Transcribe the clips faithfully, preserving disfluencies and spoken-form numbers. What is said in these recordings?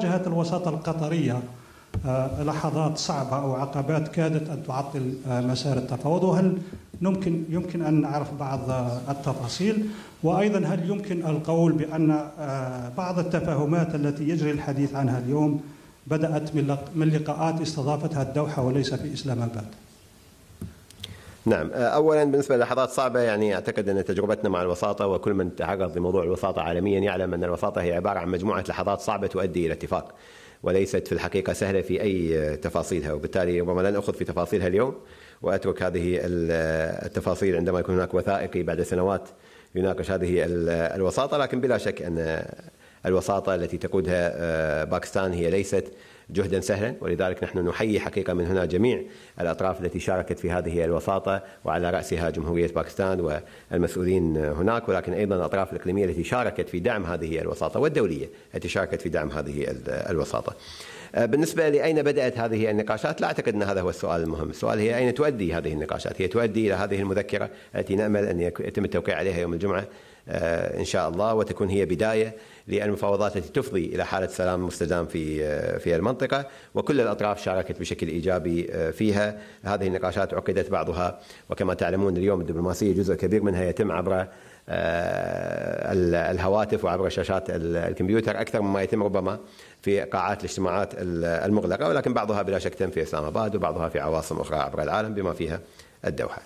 واجهت الوساطة القطرية لحظات صعبة أو عقبات كادت أن تعطل مسار التفاوض؟ وهل يمكن يمكن أن نعرف بعض التفاصيل؟ وأيضا هل يمكن القول بأن بعض التفاهمات التي يجري الحديث عنها اليوم بدأت من لقاءات استضافتها الدوحة وليس في إسلام آباد؟ نعم، أولا بالنسبة للحظات صعبة، يعني أعتقد أن تجربتنا مع الوساطة وكل من تعرض لموضوع الوساطة عالميا يعلم أن الوساطة هي عبارة عن مجموعة لحظات صعبة تؤدي إلى اتفاق، وليست في الحقيقة سهلة في أي تفاصيلها، وبالتالي ربما لن أخذ في تفاصيلها اليوم وأترك هذه التفاصيل عندما يكون هناك وثائقي بعد سنوات يناقش هذه الوساطة. لكن بلا شك أن الوساطة التي تقودها باكستان هي ليست جهدا سهلا، ولذلك نحن نحيي حقيقة من هنا جميع الأطراف التي شاركت في هذه الوساطة، وعلى رأسها جمهورية باكستان والمسؤولين هناك، ولكن أيضا الأطراف الإقليمية التي شاركت في دعم هذه الوساطة والدولية التي شاركت في دعم هذه الوساطة. بالنسبة لأين بدأت هذه النقاشات، لا أعتقد أن هذا هو السؤال المهم. السؤال هي أين تؤدي هذه النقاشات. هي تؤدي إلى هذه المذكرة التي نأمل أن يتم التوقيع عليها يوم الجمعة إن شاء الله، وتكون هي بداية للمفاوضات التي تفضي إلى حالة سلام مستدام في في المنطقة، وكل الأطراف شاركت بشكل إيجابي فيها. هذه النقاشات عقدت بعضها، وكما تعلمون اليوم الدبلوماسية جزء كبير منها يتم عبر الهواتف وعبر شاشات الكمبيوتر أكثر مما يتم ربما في قاعات الاجتماعات المغلقة، ولكن بعضها بلا شك تم في إسلام آباد وبعضها في عواصم أخرى عبر العالم بما فيها الدوحة.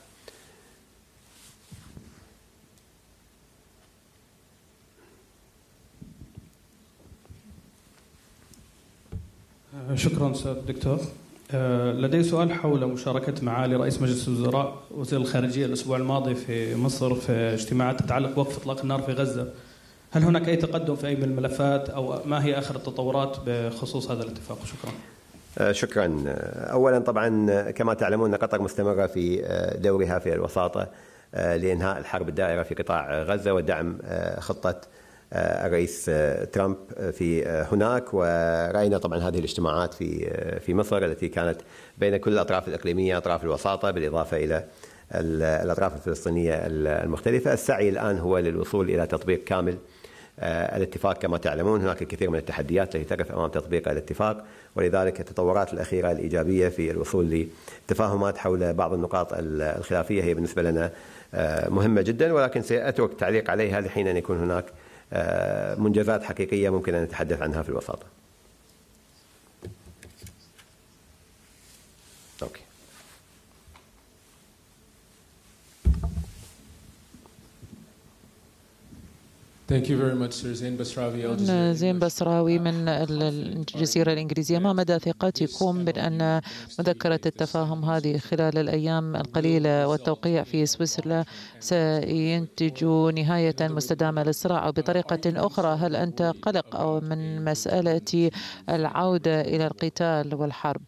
شكرا أستاذ الدكتور. لدي سؤال حول مشاركة معالي رئيس مجلس الوزراء وزير الخارجية الأسبوع الماضي في مصر في اجتماعات تتعلق بوقف إطلاق النار في غزة. هل هناك أي تقدم في أي من الملفات، أو ما هي آخر التطورات بخصوص هذا الاتفاق؟ شكرا. شكرا. أولا طبعا كما تعلمون قطر مستمرة في دورها في الوساطة لإنهاء الحرب الدائرة في قطاع غزة ودعم خطة الرئيس ترامب في هناك. ورأينا طبعا هذه الاجتماعات في في مصر التي كانت بين كل الأطراف الإقليمية، أطراف الوساطة بالإضافة إلى الأطراف الفلسطينية المختلفة. السعي الآن هو للوصول إلى تطبيق كامل الاتفاق. كما تعلمون هناك الكثير من التحديات التي تقف أمام تطبيق الاتفاق، ولذلك التطورات الأخيرة الإيجابية في الوصول لتفاهمات حول بعض النقاط الخلافية هي بالنسبة لنا مهمة جدا، ولكن سأترك تعليق عليها لحين أن يكون هناك منجزات حقيقية ممكن أن نتحدث عنها في الوساطة. أوكي. Thank you very much, Sir زين بسراوي. زين بسراوي من الجزيرة الإنجليزية، ما مدى ثقتكم بأن مذكرة التفاهم هذه خلال الأيام القليلة والتوقيع في سويسرا سينتج نهاية مستدامة للصراع؟ أو بطريقة أخرى، هل أنت قلق أو من مسألة العودة إلى القتال والحرب؟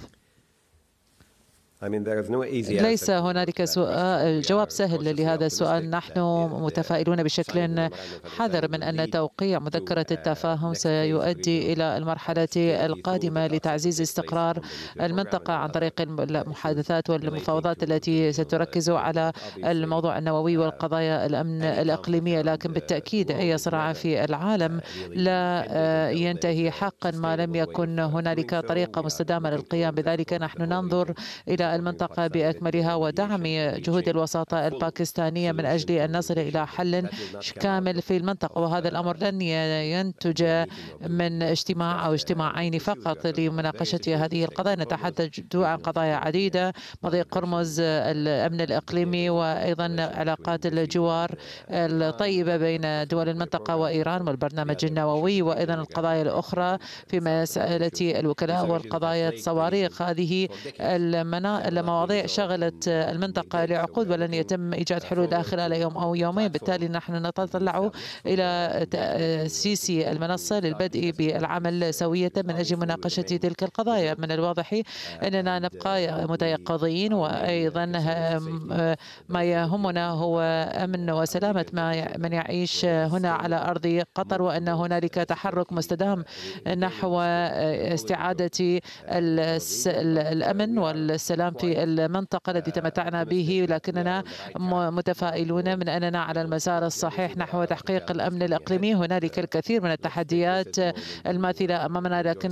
ليس هنالك سؤال جواب سهل لهذا السؤال. نحن متفائلون بشكل حذر من أن توقيع مذكرة التفاهم سيؤدي إلى المرحلة القادمة لتعزيز استقرار المنطقة عن طريق المحادثات والمفاوضات التي ستركز على الموضوع النووي والقضايا الأمن الإقليمية. لكن بالتأكيد أي صراع في العالم لا ينتهي حقا ما لم يكن هنالك طريقة مستدامة للقيام بذلك. نحن ننظر إلى المنطقة بأكملها ودعم جهود الوساطة الباكستانية من أجل أن نصل إلى حل كامل في المنطقة، وهذا الأمر لن ينتج من اجتماع أو اجتماعين فقط لمناقشة هذه القضايا. نتحدث عن قضايا عديدة، مضيق هرمز، الأمن الإقليمي، وأيضا علاقات الجوار الطيبة بين دول المنطقة وإيران والبرنامج النووي، وأيضا القضايا الأخرى في مسألة الوكلاء والقضايا الصواريخ. هذه المواضيع شغلت المنطقة لعقود ولن يتم إيجاد حلول خلال يوم أو يومين. بالتالي نحن نتطلع إلى تأسيس المنصة للبدء بالعمل سوية من أجل مناقشة تلك القضايا. من الواضح أننا نبقى متيقظين، وأيضا ما يهمنا هو أمن وسلامة من يعيش هنا على أرض قطر، وأن هنالك تحرك مستدام نحو استعادة الأمن والسلام في المنطقة الذي تمتعنا به. لكننا متفائلون من أننا على المسار الصحيح نحو تحقيق الأمن الإقليمي. هنالك الكثير من التحديات الماثلة أمامنا، لكن